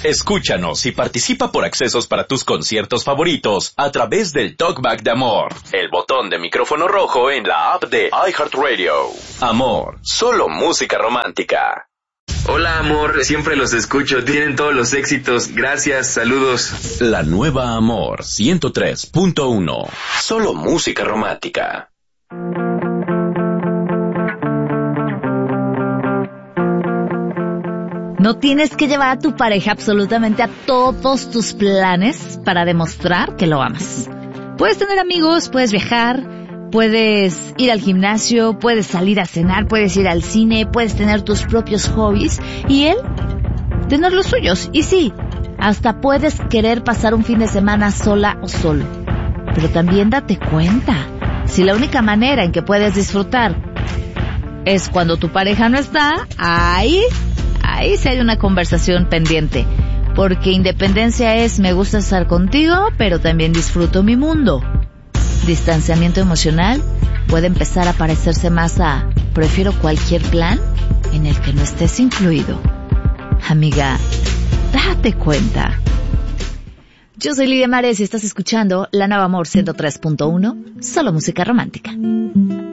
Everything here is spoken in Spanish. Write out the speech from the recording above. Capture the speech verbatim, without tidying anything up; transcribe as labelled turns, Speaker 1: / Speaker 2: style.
Speaker 1: Escúchanos y participa por accesos para tus conciertos favoritos a través del Talkback de Amor, el botón de micrófono rojo en la app de iHeartRadio. Amor, solo música romántica.
Speaker 2: Hola amor, siempre los escucho, tienen todos los éxitos, gracias, saludos.
Speaker 1: La nueva Amor ciento tres punto uno, solo música romántica.
Speaker 3: No tienes que llevar a tu pareja absolutamente a todos tus planes para demostrar que lo amas. Puedes tener amigos, puedes viajar, puedes ir al gimnasio, puedes salir a cenar, puedes ir al cine, puedes tener tus propios hobbies y él tener los suyos. Y sí, hasta puedes querer pasar un fin de semana sola o solo. Pero también date cuenta, si la única manera en que puedes disfrutar es cuando tu pareja no está, ahí... Ahí sí hay una conversación pendiente, porque independencia es me gusta estar contigo, pero también disfruto mi mundo. Distanciamiento emocional puede empezar a parecerse más a prefiero cualquier plan en el que no estés incluido. Amiga, date cuenta. Yo soy Lidia Mares y estás escuchando La Nueva Amor ciento tres punto uno, solo música romántica.